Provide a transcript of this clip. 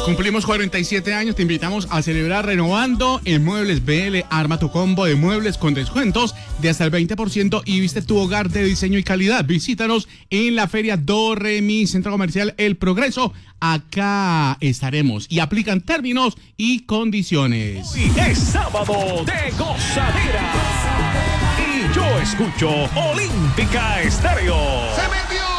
Cumplimos 47 años, te invitamos a celebrar renovando en Muebles BL. Arma tu combo de muebles con descuentos de hasta el 20% y viste tu hogar de diseño y calidad. Visítanos en la Feria Doremi, Centro Comercial El Progreso. Acá estaremos y aplican términos y condiciones. Hoy es sábado de gozadera y yo escucho Olímpica Estéreo. ¡Se metió!